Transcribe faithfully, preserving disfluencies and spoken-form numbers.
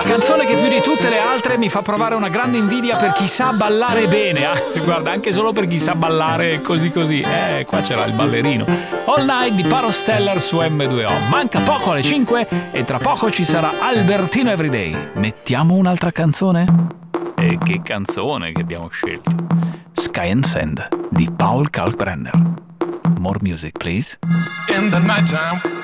canzone che più di tutte le altre mi fa provare una grande invidia per chi sa ballare bene. Anzi, guarda, anche solo per chi sa ballare così così. Eh, qua c'era il ballerino. All Night di Paro Stellar su M due O. Manca poco alle cinque e tra poco ci sarà Albertino Everyday. Mettiamo un'altra canzone? E che canzone che abbiamo scelto? Sky and Sand di Paul Kalkbrenner. More music, please. In the nighttime